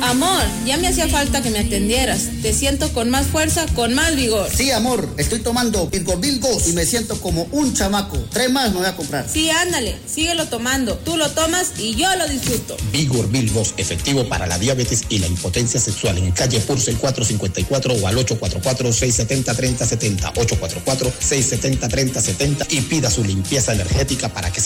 Amor, ya me hacía falta que me atendieras. Te siento con más fuerza, con más vigor. Sí, amor, estoy tomando Vigorbil Ghost y me siento como un chamaco. 3 más me voy a comprar. Sí, ándale, síguelo tomando. Tú lo tomas y yo lo disfruto. Vigorbil Ghost, efectivo para la diabetes y la impotencia sexual, en calle Purcell 454 o al 844-670-3070, 844-670-3070, y pida su limpieza energética para que se